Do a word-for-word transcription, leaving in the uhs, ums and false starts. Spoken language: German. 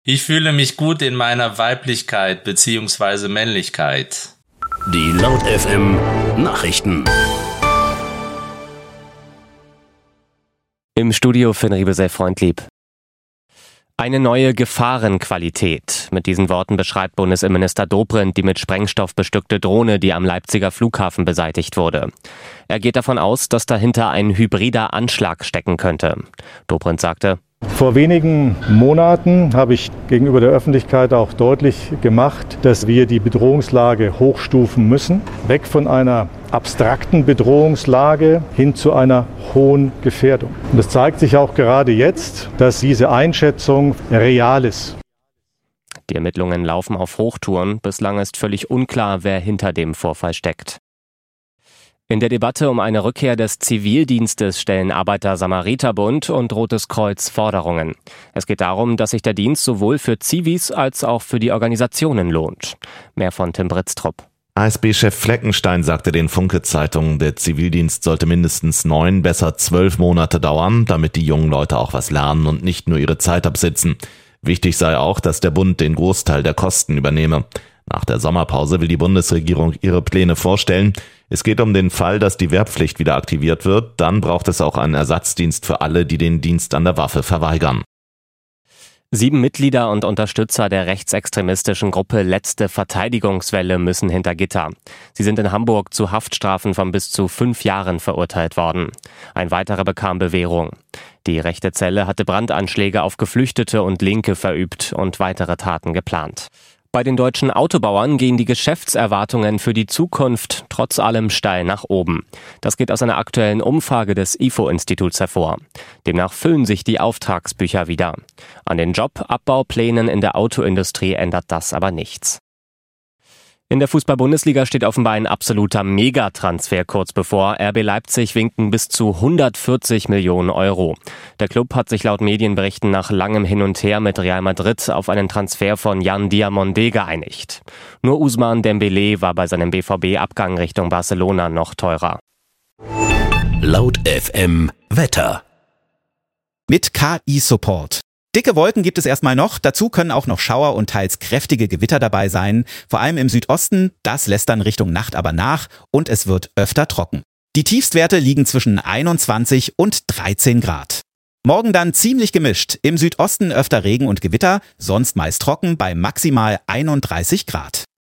Ich fühle mich gut in meiner Weiblichkeit bzw. Männlichkeit. Die Laut F M Nachrichten. Im Studio Finn Riebesell Freundlieb. Eine neue Gefahrenqualität. Mit diesen Worten beschreibt Bundesinnenminister Dobrindt die mit Sprengstoff bestückte Drohne, die am Leipziger Flughafen beseitigt wurde. Er geht davon aus, dass dahinter ein hybrider Anschlag stecken könnte. Dobrindt sagte: Vor wenigen Monaten habe ich gegenüber der Öffentlichkeit auch deutlich gemacht, dass wir die Bedrohungslage hochstufen müssen. Weg von einer abstrakten Bedrohungslage hin zu einer hohen Gefährdung. Und es zeigt sich auch gerade jetzt, dass diese Einschätzung real ist. Die Ermittlungen laufen auf Hochtouren. Bislang ist völlig unklar, wer hinter dem Vorfall steckt. In der Debatte um eine Rückkehr des Zivildienstes stellen Arbeiter-Samariter-Bund und Rotes Kreuz Forderungen. Es geht darum, dass sich der Dienst sowohl für Zivis als auch für die Organisationen lohnt. Mehr von Tim Britztrup. A S B-Chef Fleckenstein sagte den Funke-Zeitungen, der Zivildienst sollte mindestens neun, besser zwölf Monate dauern, damit die jungen Leute auch was lernen und nicht nur ihre Zeit absitzen. Wichtig sei auch, dass der Bund den Großteil der Kosten übernehme. Nach der Sommerpause will die Bundesregierung ihre Pläne vorstellen. Es geht um den Fall, dass die Wehrpflicht wieder aktiviert wird. Dann braucht es auch einen Ersatzdienst für alle, die den Dienst an der Waffe verweigern. Sieben Mitglieder und Unterstützer der rechtsextremistischen Gruppe Letzte Verteidigungswelle müssen hinter Gitter. Sie sind in Hamburg zu Haftstrafen von bis zu fünf Jahren verurteilt worden. Ein weiterer bekam Bewährung. Die rechte Zelle hatte Brandanschläge auf Geflüchtete und Linke verübt und weitere Taten geplant. Bei den deutschen Autobauern gehen die Geschäftserwartungen für die Zukunft trotz allem steil nach oben. Das geht aus einer aktuellen Umfrage des I F O-Instituts hervor. Demnach füllen sich die Auftragsbücher wieder. An den Jobabbauplänen in der Autoindustrie ändert das aber nichts. In der Fußball-Bundesliga steht offenbar ein absoluter Megatransfer kurz bevor. R B Leipzig winken bis zu hundertvierzig Millionen Euro. Der Club hat sich laut Medienberichten nach langem Hin und Her mit Real Madrid auf einen Transfer von Yan Diomandé geeinigt. Nur Ousmane Dembélé war bei seinem B V B-Abgang Richtung Barcelona noch teurer. Laut F M Wetter. Mit K I-Support. Dicke Wolken gibt es erstmal noch, dazu können auch noch Schauer und teils kräftige Gewitter dabei sein. Vor allem im Südosten, das lässt dann Richtung Nacht aber nach und es wird öfter trocken. Die Tiefstwerte liegen zwischen einundzwanzig und dreizehn Grad. Morgen dann ziemlich gemischt, im Südosten öfter Regen und Gewitter, sonst meist trocken bei maximal einunddreißig Grad.